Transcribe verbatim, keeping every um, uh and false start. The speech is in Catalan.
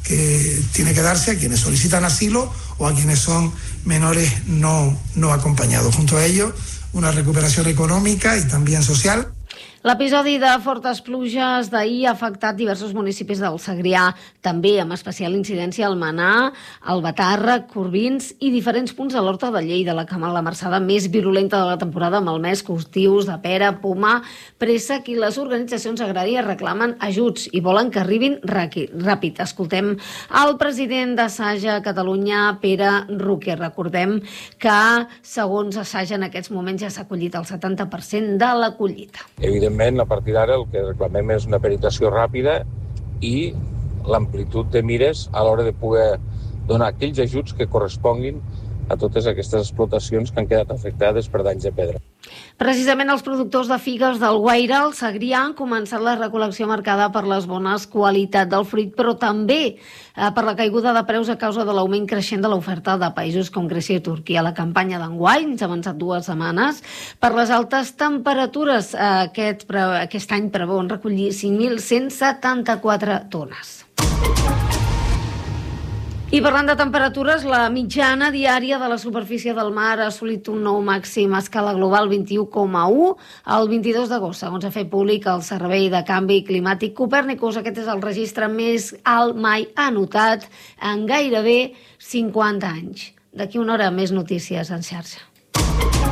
que tiene que darse a quienes solicitan asilo o a quienes son menores no, no acompañados. Junto a ello, una recuperación económica y también social. L'episodi de fortes pluges d'ahir ha afectat diversos municipis del Segrià, també amb especial incidència al Manà, al Batàrrec, Corbins i diferents punts de l'Horta de Lleida, la, la marçada més virulenta de la temporada, malmès, cultius de pera, poma, préssec, i les organitzacions agràries reclamen ajuts i volen que arribin ràpid. Escoltem el president de Saja Catalunya, Pere Roquer. Recordem que, segons Saja, en aquests moments ja s'ha acollit el setanta per cent de la collita. Evidentment, a partir d'ara el que reclamem és una penetració ràpida i l'amplitud de mires a l'hora de poder donar aquells ajuts que corresponguin a totes aquestes explotacions que han quedat afectades per danys de pedra. Precisament els productors de figues del Guaire, al Segrià, han començat la recol·lecció marcada per les bones qualitats del fruit, però també eh, per la caiguda de preus a causa de l'augment creixent de l'oferta de països com Grècia i Turquia. La campanya d'enguany s'ha avançat dues setmanes per les altes temperatures. Eh, aquest, aquest any preveuen recollir cinc mil cent setanta-quatre tones. I parlant de temperatures, la mitjana diària de la superfície del mar ha assolit un nou màxim a escala global vint-i-u coma u el vint-i-dos d'agost, segons ha fet públic el Servei de Canvi Climàtic Copernicus. Aquest és el registre més alt mai anotat en gairebé cinquanta anys. D'aquí una hora més notícies en xarxa.